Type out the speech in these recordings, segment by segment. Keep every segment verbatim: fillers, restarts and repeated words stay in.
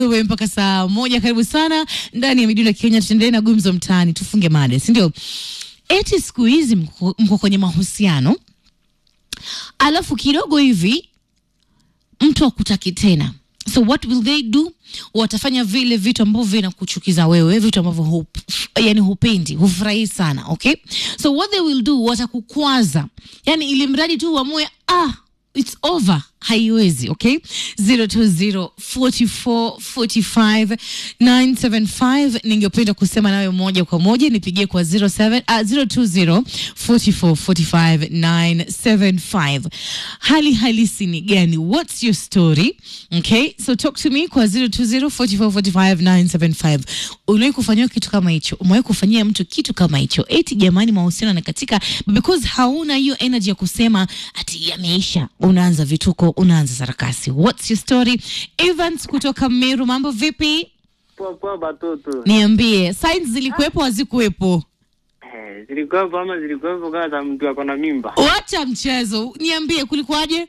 Wewe mpaka saa moja. Karibu sana ndani ya Midula Kenya, tuendelee na gumzo mtaani, tufunge mada, si ndio? Eti siku hizi mko, mko kwenye mahusiano alafu kidogo hivi mtu akutaki tena. So what will they do? Watafanya vile vitu ambavyo vinakuchukiza wewe, vitu ambavyo hup, yani hupendi, hufurahi sana, okay? So what they will do, watakukwaza. Yani ili mradi tu uamue ah it's over, haiwezi, okay? zero two zero four four four five nine seven five. Ningependa kusema nawe moja kwa moja, nipigie kwa zero seven uh, zero two zero four four four five nine seven five. Hali halisi ni gani? What's your story? Okay, so talk to me kwa zero two zero four four four five nine seven five. Uliwahi kufanyia kitu kama hicho? Umewahi kufanyia mtu kitu kama hicho? Eti jamani, mahusiano na katika because hauna hiyo energy ya kusema ati yameisha, unaanza vituko, unaanza sarakasi. What's your story? Evans kutoka Meru, mambo vipi? Poa poa batoto. Niambie, signs zilikuwepo hazikuwepo? Eh, zilikuwepo ama zilikuwepo kama mtu ako na mimba. Wacha mchezo. Niambie kulikuwaje?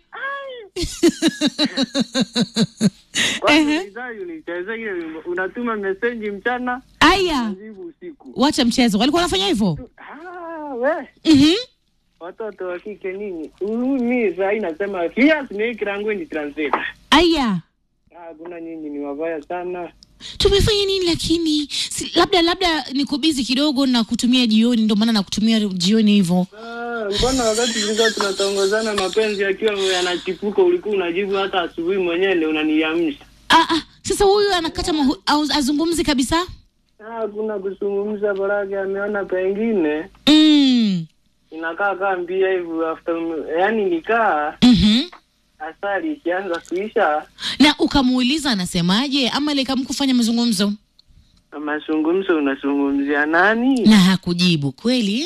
Eh. Unatuma message mchana, aya, unajibu usiku. Wacha mchezo. Walikuwa wanafanya hivyo? Ah, we. Mhm. Watoto wa kike nini? Mimi sasa inasema yes make language translate. Aya. Ah, kuna nyinyi ni wabaya sana. Tumefanya nini lakini? Si, labda labda niko busy kidogo na kutumia jioni, ndio maana nakutumia jioni hivyo. Ah, mbona wakati tulikuwa tunatongozana mapenzi yakiwa yanachipuka ulikuwa unajibu hata asubuhi mwenyewe unaniamsha. Ah ah, sasa huyu anakata mahu, azungumzi kabisa? Ah, kuna kuzungumza baraka ameona pengine. Mm. Inakaa kama mbia hivyo after yani nikaa. Mhm. Asali ikianza kuisha. Na ukamuuliza anasemaje ama ile kama kufanya mazungumzo? Mazungumzo unazungumzia nani? Na hakujibu kweli?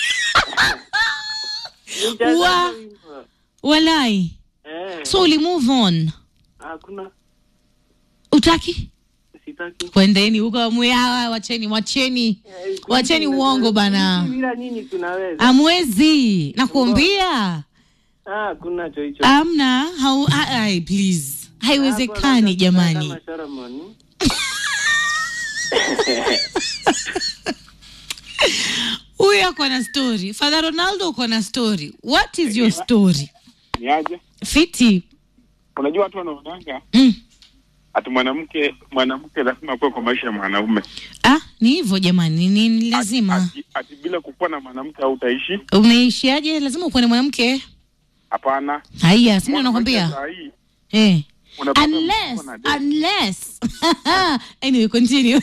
Wa walai. Eh. So uli move on. Hakuna. Utaki? Sitaki. Kwendeni huko hawa, wacheni wacheni. Eh, wacheni uongo bana. Bila nini tunaweza? Amwezi. Nakuambia. Ah, kuna cho hicho. Amna, how ai please. Haiwezekani jamani. Kama ceremony. Huyu ako na story. Father Ronaldo uko na story. What is your story? Niaje? Fiti. Unajua watu wanaonanga Mm. ati mwanamke mwanamke lazima kuwa kwa maisha ya mwanaume. Ah, ni hivyo jamani, ni, ni lazima. Ati, ati, ati bila kuwa na mwanamke hautaishi. Unaishiaje? Lazima uwe na mwanamke. Hapana. Haya, sio nakwambia. Eh. Unless unless anyway continue.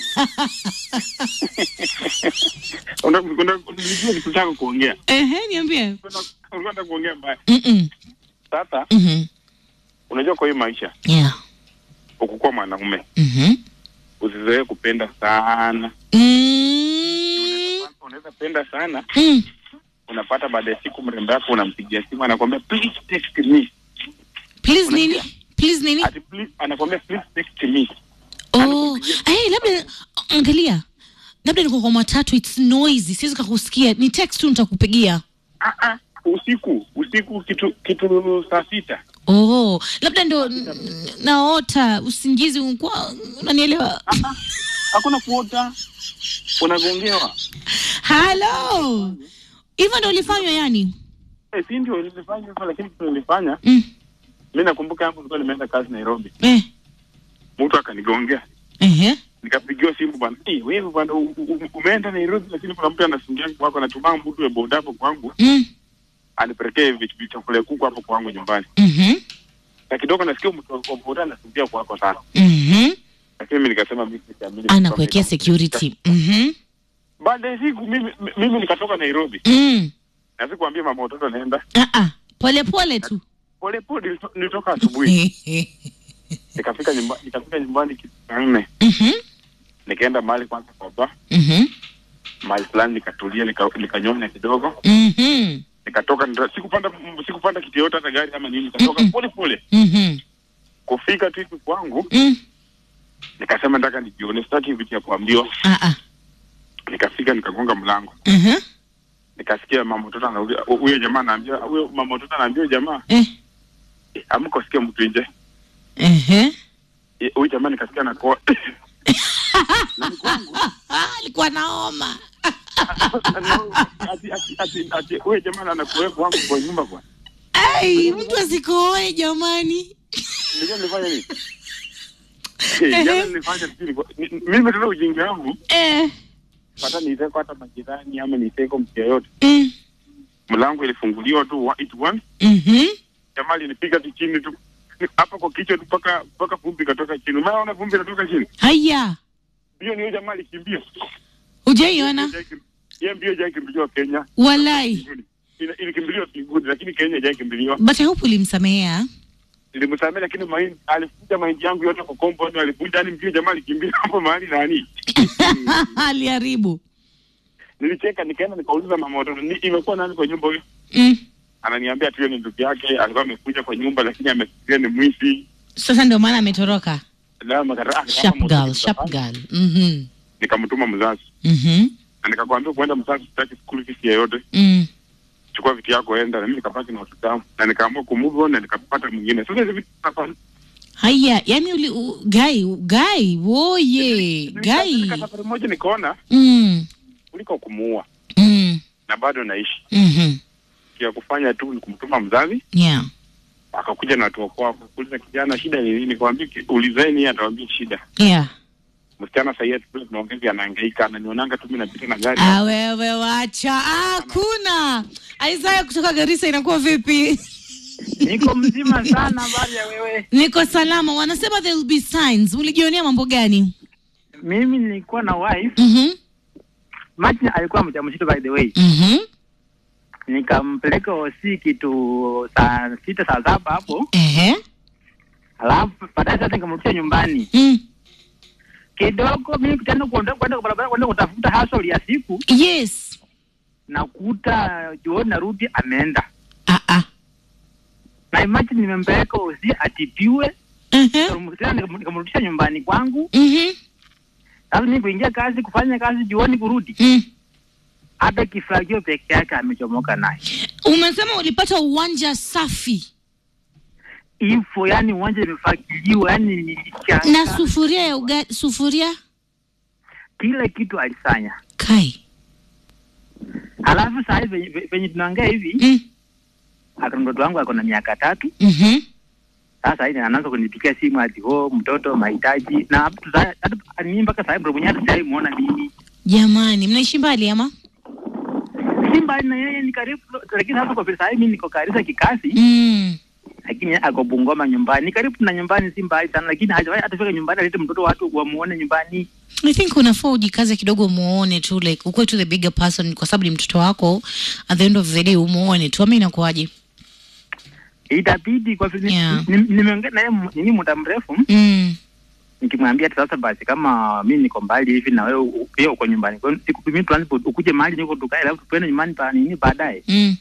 Una una unataka kuongea. Eh, niambie. Unataka kuongea mbaya. Mhm. Sasa. Mhm. Unajua kwa hiyo maisha. Yeah. Ukikuwa mwanaume. Mhm. Usizoee kupenda sana. Mm. Unaweza penda sana. Mm. Unapata baada ya siku mrembo wako unampigia simu anakuambia please text me. Please nini? Please nini? Ati please anakuambia please text me. Oh, hey, labda angalia. Labda niko kwa matatu, it's noisy. Siwezi kukusikia. Ni text tu nitakupigia. Ah ah, usiku, usiku kitu kitu saa sita. Oh, labda ndo naota usingizi unkwa, unanielewa? Hakuna kuota. Unagongewa. Hello. Hivyo ndo ulifanywa yani? Eh, si ndio nilifanya hivyo lakini nilifanya. Mm. Mimi nakumbuka hapo nilikuwa nimeenda kazi Nairobi. Eh. Mtu akanigongea. Eh. Nikapigiwa simu bwana. Eh, wewe bwana umeenda Nairobi lakini kuna mtu anasingia kwako anatuma mtu wa boda hapo kwangu. Mm. Anipelekee vitu vitu kule kuku hapo kwangu nyumbani. Mhm. Na kidogo nasikia mtu wa boda anasingia kwako sana. Mhm. Lakini mimi nikasema mimi siamini. Anakuwekea security. Mhm. Baada ya siku mimi mimi nikatoka Nairobi. Mm. Na sikwambia mama mtoto anaenda. Ah ah. Pole pole tu. Pole pole nilitoka asubuhi. Nikafika nyumbani, nikafika nyumbani kitu nne. Mhm. Nikaenda mahali kwanza kwa baba. Mhm. Mahali fulani nikatulia nikanyonya kidogo. Mhm. Nikatoka sikupanda sikupanda kiti yote hata gari ama nini, nikatoka pole pole. Mhm. Kufika tu kwangu. Mm. Nikasema nataka nijione, sitaki vitu ya kuambiwa. Ah ah. Nikafika nikagonga mlango. Mhm. Nikasikia mama mtoto anauliza, huyo jamaa anaambia, huyo mama mtoto anaambia jamaa, eh amko sikia mtu nje. Eh. huyu jamani kasikia na kwa na kwangu alikuwa naoma. ati ati ati ati huyu jamani anakuwepo kwangu kwa nyumba kwa. Ai, mtu asikoe jamani. Ndio nifanye nini? Eh, jamani nifanye nini? Mimi ndio ujinga wangu. Eh. Pata niteko hata majirani ama niteko mtu yote. Mm. Mlango ilifunguliwa tu it one. Mhm. Jamani nipiga tu chini tu. Hapa kwa kichwa tu paka paka vumbi katoka chini. Unaona vumbi inatoka chini? Haya. Hiyo ni jamaa alikimbia. Hujaiona? Yeye mbio jaki kimbiliwa Kenya. Walai. Ilikimbiliwa Kigudi lakini Kenya jaki kimbiliwa. But I hope ulimsamehea. Nilimsamehea lakini mahindi alifuta mahindi yangu yote kwa compound alifuta yani mbio jamaa alikimbia hapo mahali nani. Aliharibu. Nilicheka nikaenda nikauliza mama watoto ni imekuwa nani kwa nyumba hiyo? Mm. Ananiambia tu ni ndugu yake alikuwa amekuja kwa nyumba lakini amefikiria ni mwizi. Sasa ndio maana ametoroka. Na makara Sharp girl, sharp girl. Mhm. Nikamtuma mzazi. Mhm. Na nikakwambia kwenda mzazi sitaki school fees yoyote. Mm. Chukua vitu yako enda na mimi nikapaki na watoto wangu na nikaamua kumove on na nikapata mwingine. Sasa hivi hapa. Haya, yani uli u, guy, guy, woye, guy. Safari moja nikaona Mm. kuliko kumuua. Mm. Na bado naishi. Mhm. Kia kufanya tu ni kumtuma mzazi. Yeah. Akakuja na watu wako kuuliza kijana shida ni nini? Nikamwambia ulizeni atawaambia shida. Yeah. Msichana sasa hivi tunaongea anahangaika na nionanga tu mimi napita na gari. Ah, wewe wacha. Ah, kuna. Isaiah kutoka Garissa inakuwa vipi? Niko mzima sana bali ya wewe. Niko salama. Wanasema there will be signs. Ulijionea mambo gani? Mimi nilikuwa na wife. Mhm. Machi alikuwa mjamzito by the way. Mhm. Nikampeleka hosi kitu saa sita saa saba hapo. Ehe. Alafu baadaye sasa nikamrudisha nyumbani. Mm. Kidogo mimi tena kuondoka kwenda kwa barabara kwenda kutafuta hustle ya siku. Yes. Nakuta jioni narudi ameenda. Ah ah. Na imagine nimempeleka hosi atibiwe. Mhm. Tena nikamrudisha nyumbani kwangu. Mhm. Sasa mimi kuingia kazi kufanya kazi jioni kurudi. Mm. Hata kifagio peke yake amechomoka naye. Umesema ulipata uwanja safi. Info yani uwanja imefagiliwa yani nilichanga. Na sufuria ya ugali, sufuria? Kila kitu alifanya. Kai. Alafu sasa hivi venye tunaongea hivi, Mm. hata mtoto wangu ako na miaka tatu. Mhm. Sasa hivi anaanza kunipigia simu ati ho mtoto mahitaji na hata mimi mpaka sasa hivi mwenye hata sasa muona mimi. Jamani, mnaishi mbali ama? Simba na yeye ni karibu lakini hapa kwa sasa hivi mimi niko Garissa kikazi. Mm. Lakini ako Bungoma nyumbani. Ni karibu na nyumbani si mbali sana lakini hajawahi atafika nyumbani alete mtoto watu wamuone nyumbani. I think unafaa ujikaze kidogo muone tu like ukwe to the bigger person kwa sababu ni mtoto wako at the end of the day umuone tu ama inakuaje? Itabidi kwa vile Yeah. nimeongea naye nini muda mrefu. Mm. Nikimwambia sasa basi kama mimi niko mbali hivi na wewe pia uko nyumbani. Kwa hiyo siku mimi tuanze ukuje mahali niko tukae alafu tupende nyumbani pa nini baadaye. Mm.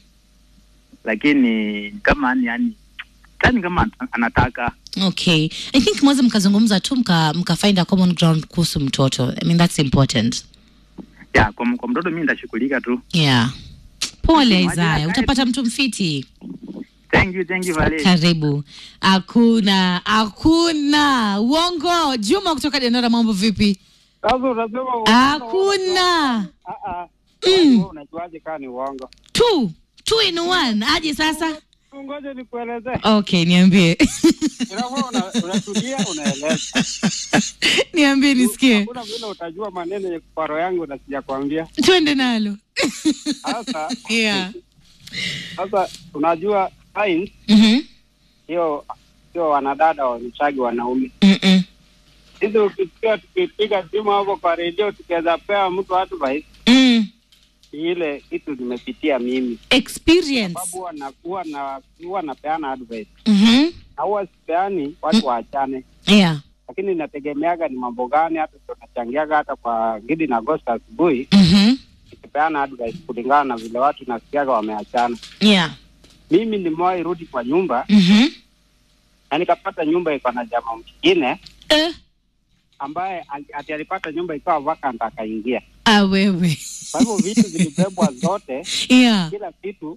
Lakini kama ni yani tani kama anataka. Okay. I think mweze mkazungumza tu mka mka find a common ground kuhusu mtoto. I mean that's important. Ya kwa, kwa mtoto mimi nitashughulika tu. Yeah. Pole Isaiah, utapata mtu mfiti. Thank you, thank you Vale. Karibu. Hakuna, hakuna. Uongo. Juma kutoka Denora, mambo vipi? Sasa unasema Hakuna. ah ah. Mm. Unajuaje kama ni uongo? Two. Two in one. Aje sasa? Ngoja nikuelezee. Okay, niambie. Unaona unatulia unaeleza. Niambie nisikie. Hakuna vile utajua maneno ya paro yangu na sijakwambia. Twende nalo. Sasa Yeah. sasa unajua science Mhm. hiyo hiyo wanadada wanichagi wanaume. Mhm. Hizi ukisikia tukipiga simu hapo kwa redio tukiweza pea mtu advice Mm. ile kitu nimepitia mimi. Experience. Sababu huwa na huwa na huwa napeana advice. Mhm. Na huwa sipeani watu waachane. Yeah. Lakini inategemeaga ni mambo gani hata tunachangiaga hata kwa Gidi na Ghost asubuhi. Mhm. Nikipeana advice kulingana na vile watu nasikiaga wameachana. Yeah. Mimi nimewahi rudi kwa nyumba Mhm. na nikapata nyumba iko na jamaa mwingine Eh. ambaye ati alipata nyumba ikawa vacant akaingia. Ah, wewe. Kwa hivyo vitu zilibebwa zote, Yeah. kila kitu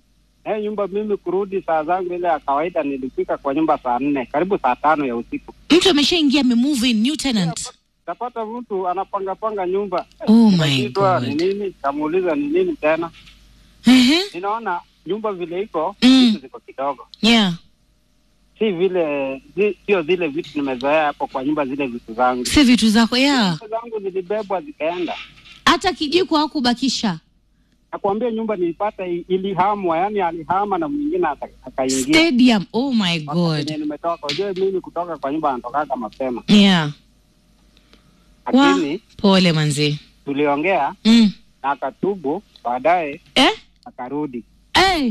Eh, nyumba mimi kurudi saa zangu ile ya kawaida nilifika kwa nyumba saa nne, karibu saa tano ya usiku. Mtu ameshaingia amemove in new tenant. Tapata mtu anapanga panga nyumba. Oh my God. Ni nini? Kamuuliza ni nini tena? Mhm. Ninaona nyumba vile iko, Mm. vitu ziko kidogo. Yeah. Si vile zi, sio zile vitu nimezoea hapo kwa nyumba, zile vitu zangu. Si vitu zako, yeah. Vitu zangu zilibebwa zikaenda. Hata kijiko hakubakisha. Nakwambia nyumba nilipata ilihamwa, yani alihama na mwingine akaingia. Stadium. Oh my God. Mimi nimetoka, unajua mimi kutoka kwa nyumba natoka mapema. Yeah. Lakini pole manzi. Tuliongea mm. na akatubu baadaye eh? akarudi. Eh.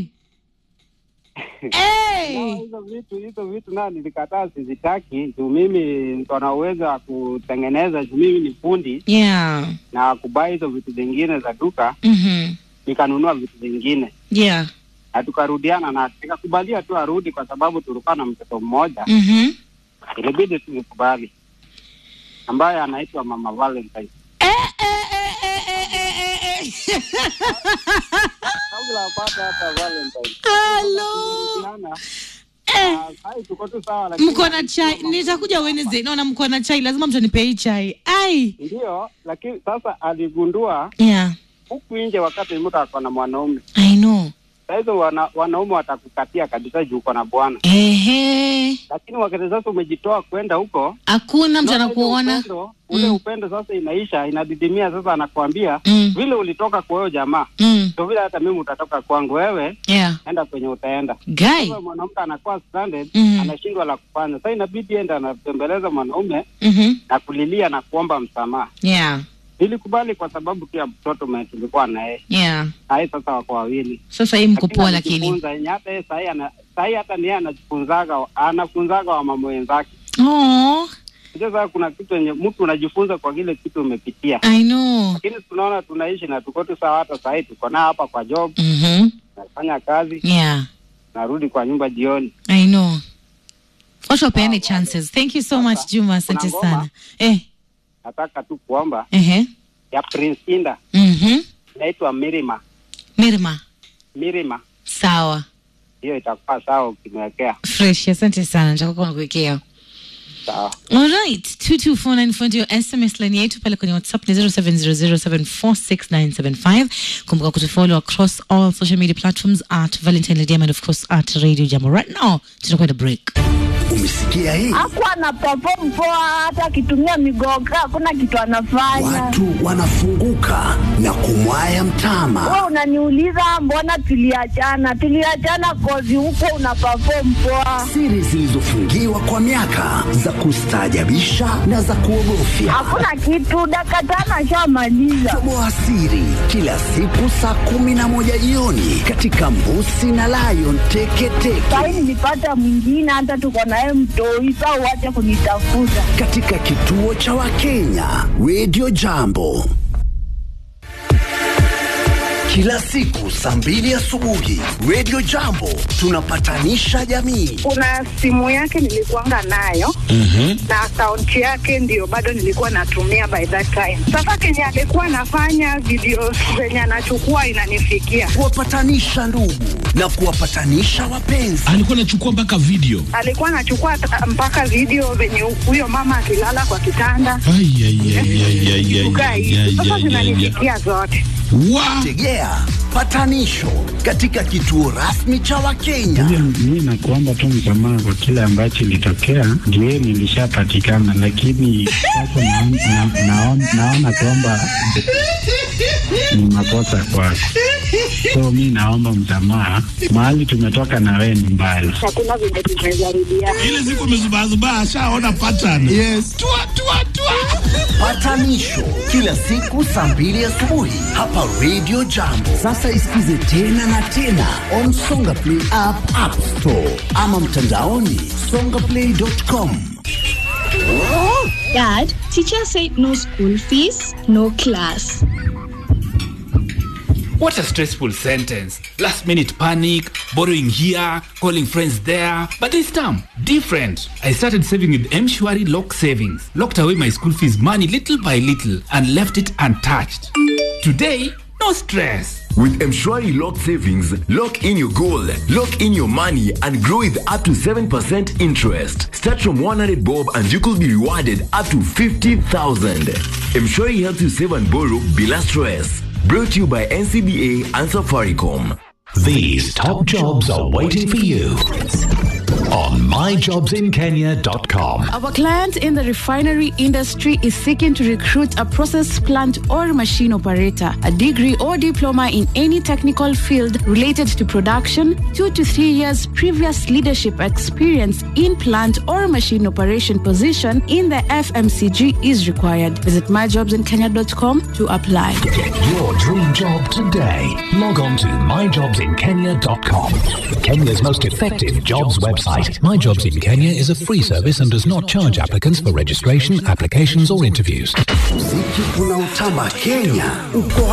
Eh. Hizo vitu hizo vitu na nilikataa, sizitaki. Juu mimi niko na uwezo wa kutengeneza, juu mimi ni fundi. Yeah. Na kubai hizo vitu zingine za duka. Mhm. Nikanunua vitu vingine. Yeah. Na tukarudiana na nikakubalia tu arudi kwa sababu tulikuwa na mtoto mmoja. Mhm. Ilibidi tukubali. Ambaye anaitwa Mama Valentine. Eh eh eh eh eh eh. Kabla apata hata Valentine. Hello. Eh. Hai tuko tu sawa, lakini mko na chai. Nitakuja Wednesday. Naona mko na chai, lazima mtanipe hii chai. Ai. Ndio, lakini sasa aligundua yeah. huku nje wakati mtu ako na mwanaume. I know. Sasa wana, wanaume watakukatia kabisa juu uko na bwana. Ehe. Lakini wakati sasa umejitoa kwenda huko, hakuna mtu anakuona. Upendo, ule mm. upendo sasa inaisha, inadidimia sasa, anakuambia mm. vile ulitoka kwa huyo jamaa, mm. ndio vile hata mimi utatoka kwangu wewe. Yeah. Enda kwenye utaenda. Guy. Sasa mwanamke anakuwa stranded, mm. anashindwa la kufanya. Sasa inabidi enda anatembeleza mwanaume mm-hmm. na kulilia na kuomba msamaha. Yeah. Nilikubali kwa sababu pia mtoto mwenye tulikuwa naye. Yeah. Hai sasa wako wawili. Sasa hii mko poa, lakini hata yeye sasa ana sasa hata ni anajifunzaga anafunzaga wa mama wenzake. Oh. Sasa kuna kitu yenye mtu unajifunza kwa kile kitu umepitia. I know. Lakini tunaona tunaishi na tuko tu sawa, hata sasa tuko na hapa kwa job. Mhm. Nafanya kazi. Yeah. Narudi kwa nyumba jioni. I know. Watu wapeane chances. Thank you so much Juma, asante sana. Eh. Nataka tu kuomba. Ehe. Ya Prince Inda. Mhm. Naitwa Mirima. Mirima. Mirima. Sawa. Hiyo itakuwa sawa ukimwekea. Fresh, asante sana. Nitakuwa nakuwekea. Sawa. All right. two two four nine four ndio S M S line yetu pale kwenye WhatsApp ni zero seven zero zero seven four six nine seven five. Kumbuka kutufollow across all social media platforms at Valentine Lydia and of course at Radio Jambo. Right now, tunakwenda break. Umesikia hii? Hakuwa na perform poa, hata akitumia migoga hakuna kitu anafanya. Watu wanafunguka na kumwaya mtama. Wewe unaniuliza mbona tuliachana? Tuliachana kozi huko una perform poa. Siri zilizofungiwa kwa miaka za kustaajabisha na za kuogofya. Hakuna kitu, dakika tano shamaliza. Toboa siri kila siku saa kumi na moja jioni katika Mbusi na Lion Teketeke. Sasa nilipata mwingine, hata tuko naye mtoi, sasa uache kunitafuta. Katika kituo cha Wakenya Radio Jambo. Kila siku saa mbili asubuhi Radio Jambo tunapatanisha jamii. Kuna simu yake nilikuanga nayo mm-hmm. na akaunti yake ndio bado nilikuwa natumia by that time. Sasa Kenya alikuwa anafanya video zenye anachukua inanifikia. Kuwapatanisha ndugu na kuwapatanisha wapenzi. Alikuwa anachukua mpaka video. Alikuwa anachukua mpaka video venye huyo mama akilala kwa kitanda. Ai ai ai ai ai ai. Sasa zinanifikia zote. Wow. Tegea patanisho katika kituo rasmi cha Wakenya. Mimi nakuomba tu msamaha kwa kile ambacho ilitokea. Ndio nilishapatikana, lakini sasa naona na, na, naona kwamba ni makosa kwako. So mimi naomba msamaha. Mahali tumetoka na wewe ni mbali. Hakuna vile tumezarudia. Ile siku umezubazuba ashaona pattern. Yes. Tua tua tua. Patanisho kila siku saa mbili asubuhi hapa Radio Jambo. Sasa isikize tena na tena on Songa Play app, App Store ama mtandaoni songa play dot com. Dad, teacher said no school fees, no class. What a stressful sentence. Last minute panic, borrowing here, calling friends there. But this time, different. I started saving with M-Shwari Lock Savings. Locked away my school fees money little by little and left it untouched. Today, No stress. With M-Shwari Lock Savings, lock in your goal, lock in your money, and grow with up to seven percent interest. Start from one hundred bob and you could be rewarded up to fifty thousand. M-Shwari helps you save and borrow bila stress. Brought to you by N C B A and Safaricom. These top jobs are waiting for you on my jobs in kenya dot com. Our client in the refinery industry is seeking to recruit a process plant or machine operator, a degree or diploma in any technical field related to production, two to three years previous leadership experience in plant or machine operation position in the F M C G is required. Visit my jobs in kenya dot com to apply. Get your dream job today. Log on to my jobs in kenya dot com. Kenya's most effective jobs website. My Jobs in Kenya is a free service and does not charge applicants for registration, applications or interviews. Muziki unaotamba Kenya uko